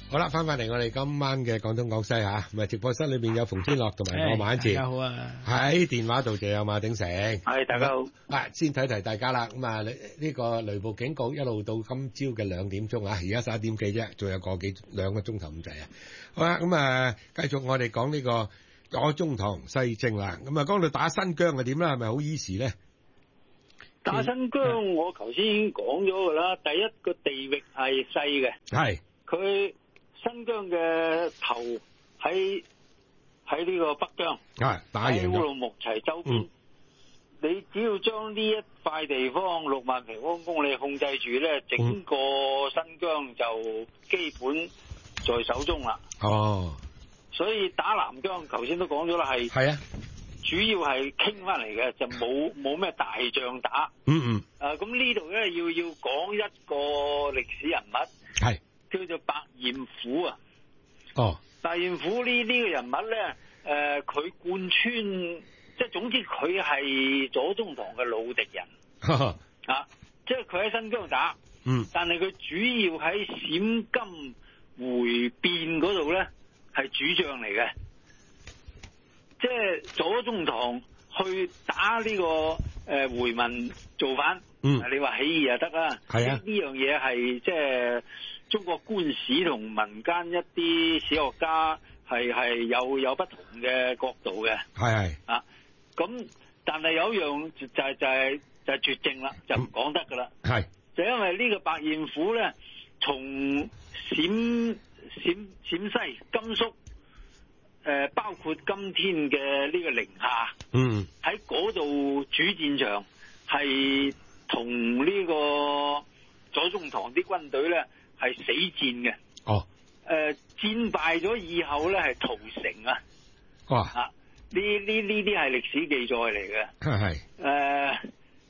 好啦，翻嚟我哋今晚嘅廣東廣西吓，咁啊直播室裏邊有馮天樂同埋我馬恩志， 大家好啊！ 喺電話度就有馬鼎盛， 係大家好。 先提大家啦，咁啊呢個雷暴警告一路到今朝嘅2點鐘啊，而家11點幾啫，仲有2個鐘頭咁滯啊。好啦，咁啊繼續我哋講呢個左宗棠西征啦。咁啊講到打新疆係點啦，係咪好 easy 咧？ 打新疆我頭先已經講咗噶啦，第一個地域係細嘅， 係佢新疆嘅頭喺呢個北疆， 打贏喺烏魯木齊周邊。你只要將呢一塊地方6萬平方公里控制住咧，整個新疆就基本在手中啦。 哦， 所以打南疆頭先都講咗啦，係啊。主要係傾翻嚟嘅，就冇咩大仗打。咁呢度咧要講一個歷史人物， 係叫做白彥虎啊。 哦， 白彥虎呢個人物咧，佢貫穿，即係總之佢係左宗棠嘅老敵人。即係佢喺新疆打，但係佢主要喺陝甘回變嗰度咧係主將嚟嘅。即係左宗棠去打呢個回民造反，你話起義就得啦。係啊，呢樣嘢係即係中國官史同民間一啲史學家係有不同嘅角度嘅。係啊，咁但係有一樣就係絕症啦，就唔講得噶啦。係就因為呢個白彥虎咧，從陝西、甘肅。包括今天嘅呢個寧夏，喺嗰度主戰場係同呢個左宗棠啲軍隊咧係死戰嘅。戰敗咗以後咧係屠城啊。呢啲係歷史記載嚟嘅。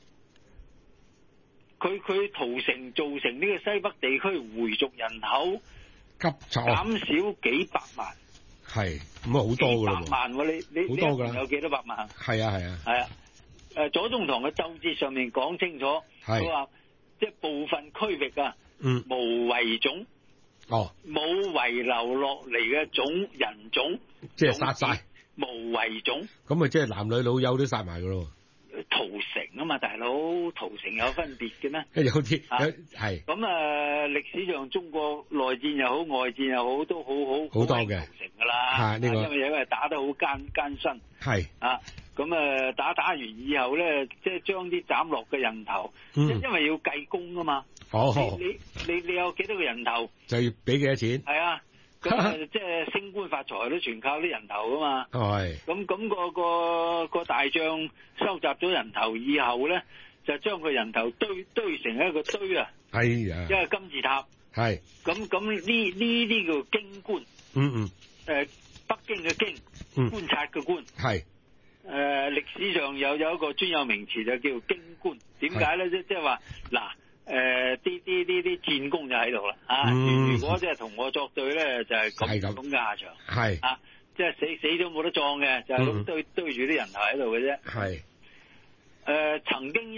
佢屠城造成呢個西北地區回族人口急減少幾百萬。 係咁啊，好多噶啦， 幾百萬喎！你好多噶啦，有幾多百萬？係啊！左宗棠嘅奏摺上面講清楚，佢話即係部分區域啊，無遺種，冇遺留落嚟嘅人種， 即係殺晒， 無遺種。咁啊，即係男女老幼都殺埋噶咯。 屠城啊嘛，大佬，屠城有分別嘅咩？ 有啲係咁歷史上中國內戰又好，外戰又好，都好多嘅屠城噶啦。因為打得好艱辛。係咁打完以後咧，即係將啲斬落嘅人頭，因為要計功啊嘛。你有幾多個人頭就要俾幾多錢？係啊。咁即係升官發財都全靠啲人頭噶嘛。咁個大將收集咗人頭以後咧，就將個人頭堆成一個堆啊。係啊，一個金字塔。係。咁呢啲叫京官。北京嘅京，觀察嘅觀。係。歷史上有一個專有名詞就叫京官。點解咧？即係話嗱。啲戰功就喺度啦，如果即係同我作對咧，就係咁嘅下場。係即係死咗冇得葬嘅，就係咁堆住啲人頭喺度嘅啫。係曾經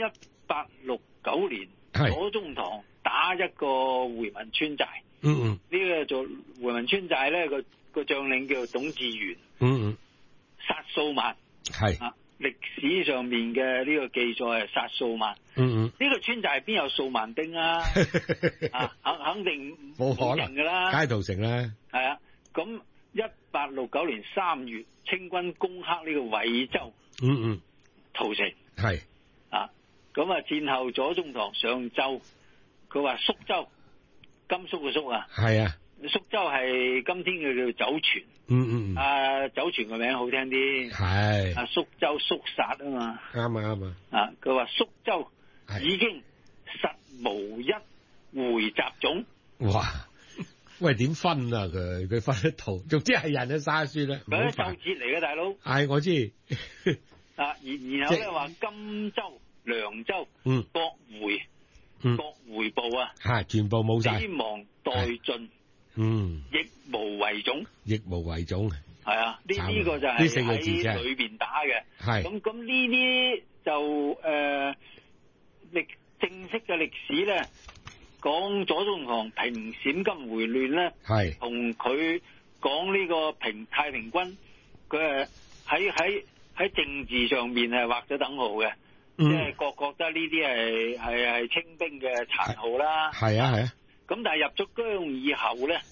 1869年，左宗棠打一個回民村寨。呢個做回民村寨咧，個將領叫做董志元。殺數萬。係。歷史上面嘅呢個記載係殺數萬，呢個村寨邊有數萬兵啊？肯定冇可能噶啦， 街屠城啦。係啊， 咁1869年3月，清軍攻克呢個惠州，屠城係咁啊，戰後左宗棠上奏，佢話肅州，甘肅嘅肅啊，係啊，肅州係今天嘅叫酒泉。酒泉個名好聽啲，係肅州肅殺啊嘛，啱啊，佢話肅州已經實無一回雜種。哇，喂，點分啊？佢分得圖，總之係人嘅沙書啦。佢係奏摺嚟嘅，大佬。係我知。然後咧話甘州、涼州各回部啊，係全部冇晒，死亡殆盡。亦無遺種，係啊，呢個就係喺裏邊打嘅。係咁呢啲就正式嘅歷史咧， 講左宗棠平陝甘回亂咧，係同佢講呢個太平軍，佢喺政治上面係畫咗等號嘅，即係覺得呢啲係清兵嘅殘酷啦。係啊。咁但係入咗疆以後咧，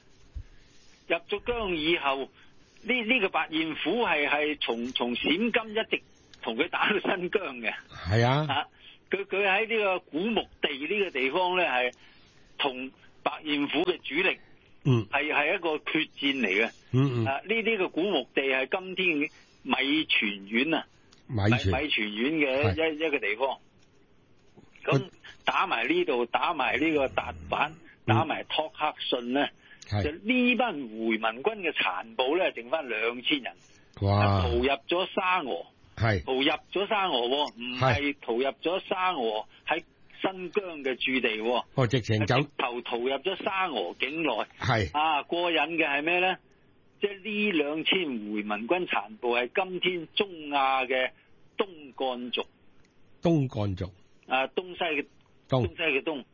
呢個白燕虎係從陝甘一直同佢打到新疆嘅。係啊。佢喺呢個古牧地呢個地方咧，係同白燕虎嘅主力，係一個決戰嚟嘅。呢個古牧地係今天米泉縣啊，米泉縣嘅一個地方。咁打埋呢度，打埋呢個達坂，打埋托克遜咧，就呢班回民軍嘅殘部咧，剩翻2000人，逃入咗沙俄。逃入咗沙俄，唔係逃入咗沙俄喺新疆嘅駐地。直情逃入咗沙俄境內。過癮嘅係咩咧？即係呢2000回民軍殘部係今天中亞嘅東幹族。東幹族。東西嘅東。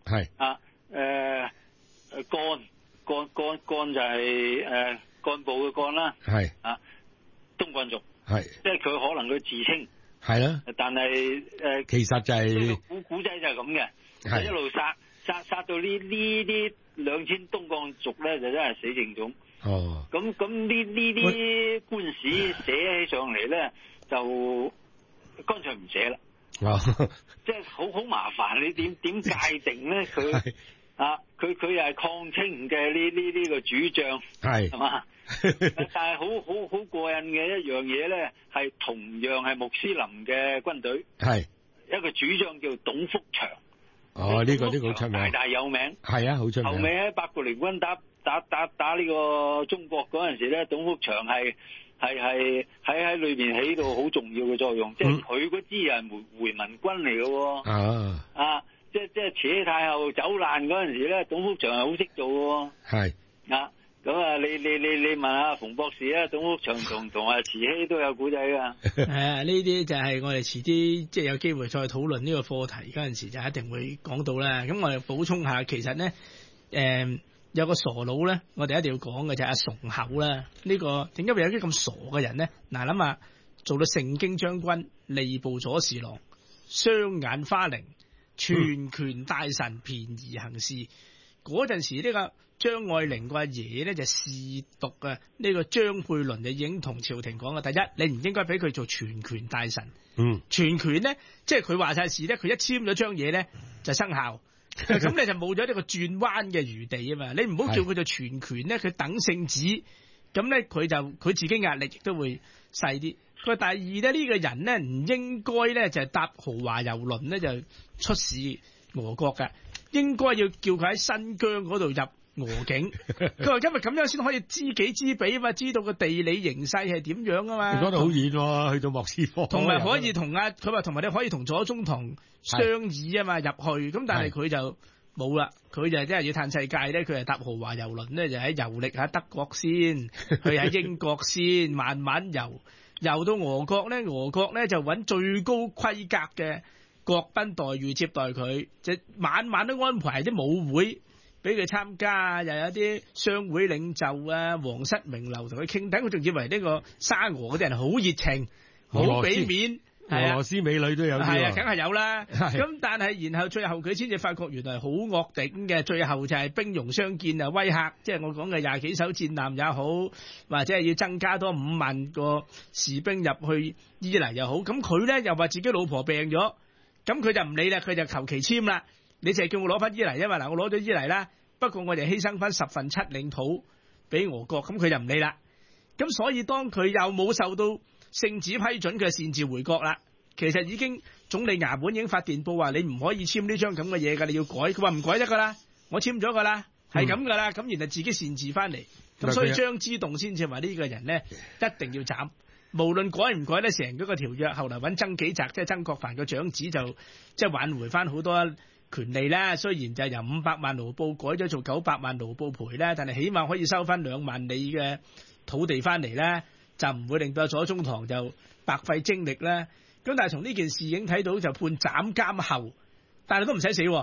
幹就係幹部嘅幹啦。東幹族。即係佢可能佢自稱係啦，但係其實就係古仔就係咁嘅，一路殺到呢啲2000東幹族咧，就真係死剩種。咁呢啲官史寫起上嚟咧，就乾脆唔寫啦。即係好麻煩，你點界定咧？佢又係抗清嘅呢個主將係嘛？但係好過癮嘅一樣嘢咧，係同樣係穆斯林嘅軍隊，係一個主將叫董福祥。呢個好出名，大有名。係啊，好出名。後尾喺八國聯軍打呢個中國嗰陣時咧，董福祥係喺裏邊起到好重要嘅作用，即係佢嗰支係回民軍嚟嘅。即係慈禧太后走難嗰陣時咧，董福祥係好識做嘅。係咁你問下馮博士啊，董福祥同慈禧都有古仔噶。呢啲就係我哋遲啲即係有機會再討論呢個課題嗰陣時，就一定會講到啦。咁我哋補充下，其實咧有個傻佬咧，我哋一定要講嘅就係阿崇厚啦。呢個點解會有啲咁傻嘅人咧？嗱，諗下做到盛京將軍、吏部左侍郎、雙眼花翎、全權大臣，便宜行事。嗰陣時呢個張愛玲個阿爺咧就試讀啊，呢個張佩綸就已經同朝廷講嘅，第一你唔應該俾佢做全權大臣。全權咧即係佢話晒事咧，佢一簽咗張嘢咧就生效，咁你就冇咗呢個轉彎嘅餘地啊嘛。你唔好叫佢做全權咧，佢等聖旨，咁咧佢自己壓力亦都會細啲。佢第二咧呢個人咧唔應該咧就係搭豪華遊輪咧就出使俄國嘅，應該要叫佢喺新疆嗰度入俄境。佢話因為咁樣先可以知己知彼啊嘛，知道個地理形勢係點樣啊嘛。嗰度好遠喎，去到莫斯科。同埋可以同佢話同埋你可以同左宗棠商議啊嘛，入去。咁但係佢就冇啦，佢就真係要嘆世界咧。佢係搭豪華遊輪咧，就喺遊歷下德國先，去喺英國先，慢慢遊到俄國咧。俄國咧就揾最高規格嘅國賓待遇接待佢，就晚晚都安排啲舞會俾佢參加，又有啲商會領袖啊、皇室名流同佢傾，等佢仲以為呢個沙俄嗰啲人好熱情、好俾面。俄羅斯美女都有啲，係啊，梗係有啦。咁但係然後最後佢先至發覺原來好惡頂嘅，最後就係兵戎相見啊，威嚇，即係我講嘅20幾艘戰艦也好，或者係要增加多5萬個士兵入去伊犁又好。咁佢咧又話自己老婆病咗，咁佢就唔理啦，佢就求其簽啦。你淨係叫我攞翻伊犁，因為嗱我攞咗伊犁啦，不過我哋犧牲翻7/10領土俾俄國，咁佢就唔理啦。咁所以當佢又冇受到聖旨批准，佢擅自回國啦。其實已經總理衙門已經發電報話你唔可以簽呢張咁嘅嘢㗎，你要改。佢話唔改得㗎啦，我簽咗㗎啦，係咁㗎啦。咁然後自己擅自翻嚟，咁所以張之洞先至話呢個人咧一定要斬。無論改唔改咧，成嗰個條約後來揾曾紀澤，即係曾國藩個長子就即係挽回翻好多權利啦。雖然就由500萬盧布改咗做900萬盧布賠啦，但係起碼可以收翻2萬里嘅土地翻嚟啦，就唔會令到左宗棠就白費精力啦。咁但係從呢件事已經睇到就判斬監後，但係都唔使死，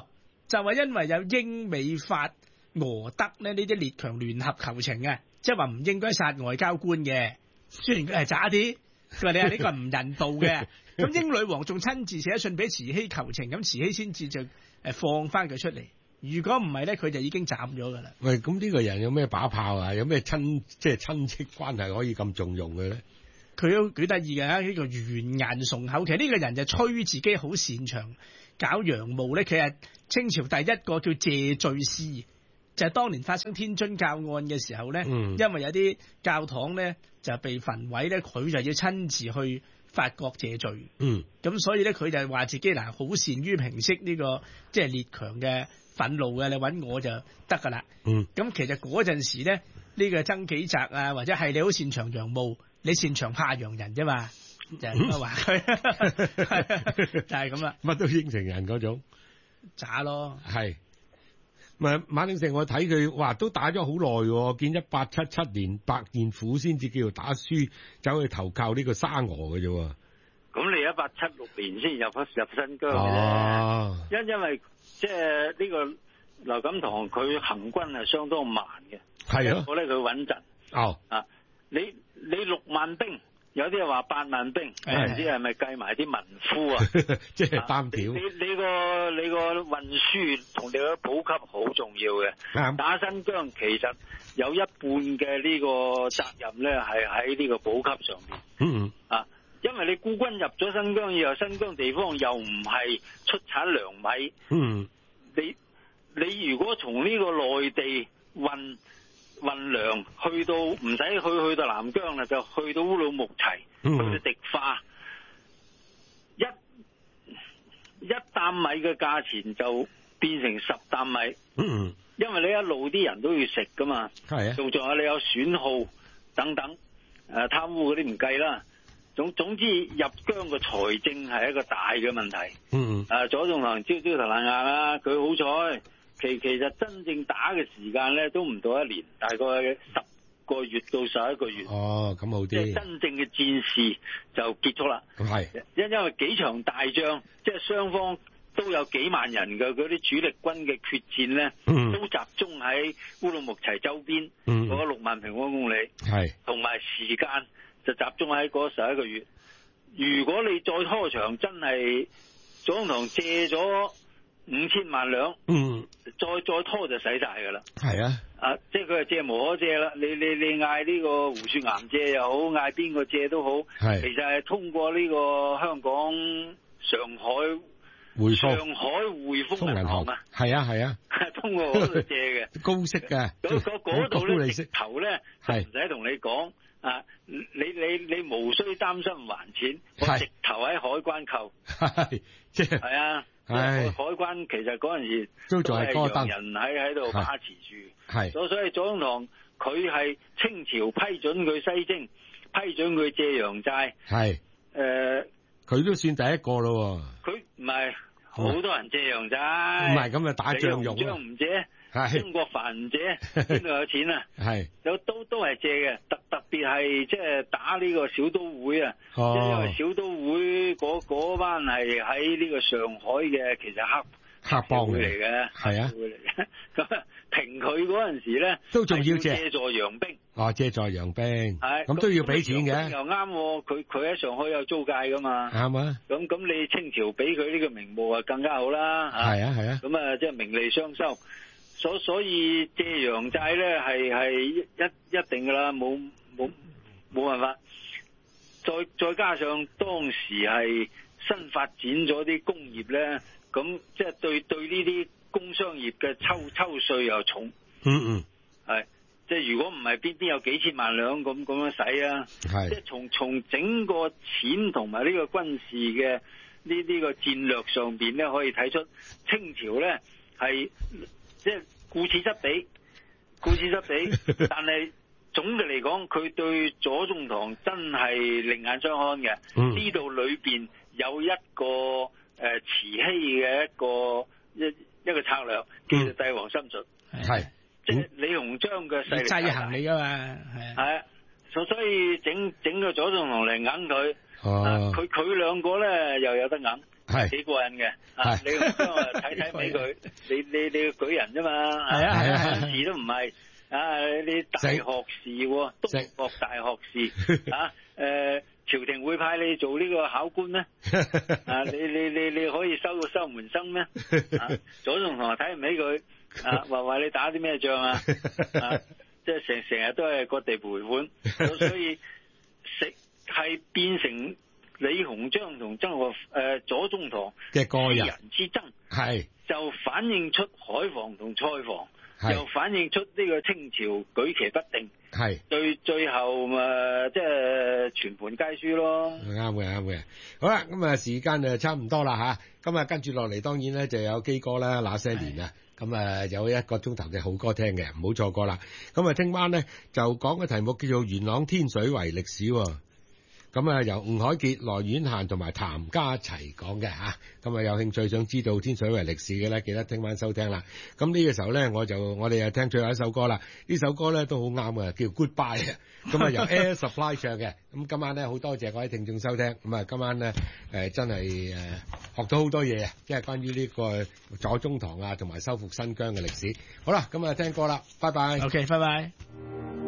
就話因為有英美法俄德呢啲列強聯合求情啊，即係話唔應該殺外交官嘅，雖然佢係渣啲，佢話你係呢個唔人道嘅。咁英女王仲親自寫信俾慈禧求情，咁慈禧先至就放翻佢出嚟。如果唔係咧，佢就已經斬咗噶啦。 喂，咁呢個人有咩把炮啊？有咩親戚關係可以咁重用嘅咧？佢都幾得意嘅，呢個完顏崇厚。其實呢個人就吹自己好擅長搞洋務咧。佢係清朝第一個叫謝罪師，就係當年發生天津教案嘅時候咧，因為有啲教堂咧就被焚毀咧，佢就要親自去法國謝罪。咁所以咧，佢就話自己嗱好善於平息呢個即係列強嘅憤怒嘅，你揾我就得噶啦。咁其實嗰陣時咧，呢個曾紀澤啊，或者係你好擅長洋務，你擅長怕洋人啫嘛，就係咁樣話佢，就係咁啦。 乜都應承人嗰種渣咯。 係咪馬鼎盛？我睇佢哇，都打咗好耐喎。見1877年白燕虎先至叫做打輸，走去投靠呢個沙俄嘅啫。 咁你1876年先入新疆嘅啫，因為即係呢個劉錦棠佢行軍係相當慢嘅， 係啊， 我咧佢穩陣。你6萬兵，有啲人話8萬兵，有陣時係咪計埋啲民夫啊？ 即係擔條。 你個運輸同你個補給好重要嘅。打新疆其實有一半嘅呢個責任咧係喺呢個補給上面。因為你孤軍入咗新疆以後，新疆地方又唔係出產糧米。你如果從呢個內地運糧去到唔使去到南疆啦，就去到烏魯木齊，去到迪化，一擔米嘅價錢就變成10擔米。因為你一路啲人都要食噶嘛，仲有你有損耗等等，貪污嗰啲唔計啦。總之入疆嘅財政係一個大嘅問題。左宗棠焦頭爛額啦，佢好彩，其實真正打嘅時間咧都唔到1年，大概10個月到11個月。 咁好啲。即係真正嘅戰事就結束啦。因為幾場大仗，即係雙方都有幾萬人嘅嗰啲主力軍嘅決戰咧，都集中喺烏魯木齊周邊嗰6萬平方公里。同埋時間就集中喺嗰11個月。如果你再拖長，真係左宗棠借咗5000萬兩，再拖就使晒噶啦。即係佢係借無可借啦。你嗌呢個胡雪岩借又好，嗌邊個借都好，其實係通過呢個香港上海匯豐銀行啊。係啊，通過嗰度借嘅， 高息嘅。 嗰度咧直頭咧唔使同你講。你無需擔心還錢，我直頭喺海關扣。係啊，海關其實嗰陣時都係洋人喺度把持住。所以左宗棠佢係清朝批准佢西征，批准佢借洋債。 佢都算第一個咯。佢唔係好多人借洋債， 唔係咁啊打仗用。 張唔借。中國凡唔借，邊度有錢啊？都係借嘅，特別係即係打呢個小都會啊，因為小都會嗰班係喺呢個上海嘅，其實黑幫嚟嘅，咁平佢嗰陣時咧， 都仲要借助洋兵。 借助洋兵，咁都要俾錢嘅。 又啱，佢喺上海有租界噶嘛。啱啊。咁你清朝俾佢呢個名目啊，更加好啦。係啊。咁啊，即係名利雙收。所以借洋債咧係一定噶啦，冇辦法。再加上當時係新發展咗啲工業咧，咁即係對呢啲工商業嘅抽稅又重。係即係如果唔係邊有幾千萬兩咁樣使啊？即係從整個錢同埋呢個軍事嘅呢個戰略上邊咧，可以睇出清朝咧係。即係顧此則彼，但係總嘅嚟講，佢對左宗棠真係另眼相看嘅。呢度裏邊有一個慈禧嘅一個策略，叫做帝王心術。即係李鴻章嘅勢力制衡你噶嘛？ 係啊，所以整個左宗棠嚟揞佢。佢兩個咧又有得揞。 係幾過癮嘅。啊，李鴻章啊睇睇俾佢，你個舉人啫嘛。 係啊， 當時都唔係你大學士喎，督學大學士啊。朝廷會派你做呢個考官咩？你可以收門生咩？左宗棠睇唔起佢，話你打啲咩仗啊？即係成日都係割地賠款，所以係變成李鴻章同左宗棠嘅個人之爭， 係就反映出海防同菜房，又反映出呢個清朝舉棋不定。係最後即係全盤皆輸咯。啱嘅。好啦，咁時間就差唔多啦吓。咁跟住落嚟，當然咧就有基哥啦，那些年啊。咁有1個鐘頭嘅好歌聽嘅，唔好錯過啦。咁聽晚咧就講嘅題目叫做元朗天水圍歷史喎。咁由吳海傑、羅婉嫻同埋譚家齊講嘅嚇，咁有興趣想知道天水圍歷史嘅咧，記得聽晚收聽啦。咁呢個時候咧，我哋又聽最後一首歌啦。呢首歌咧都好啱嘅，叫 Goodbye 啊。咁由 Air Supply 唱嘅。咁今晚咧好多謝各位聽眾收聽。咁今晚咧真係學到好多嘢啊，即係關於呢個左宗棠啊，同埋收復新疆嘅歷史。好啦，咁聽歌啦，拜拜。 OK，拜拜。